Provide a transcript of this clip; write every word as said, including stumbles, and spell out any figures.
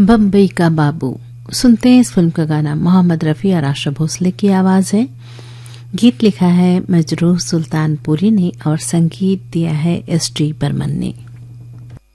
बम्बई का बाबू। सुनते हैं इस फिल्म का गाना। मोहम्मद रफी और आशा भोसले की आवाज है। गीत लिखा है मजरूह सुल्तानपुरी ने और संगीत दिया है एस डी बर्मन ने।